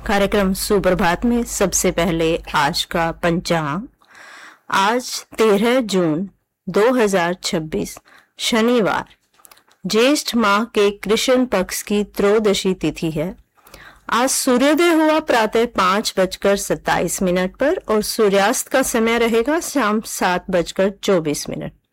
कार्यक्रम सुप्रभात में सबसे पहले आज का पंचांग। आज 13 जून 2026 शनिवार, ज्येष्ठ माह के कृष्ण पक्ष की त्रयोदशी तिथि है। आज सूर्योदय हुआ प्रातः 5:27 पर और सूर्यास्त का समय रहेगा शाम 7:24।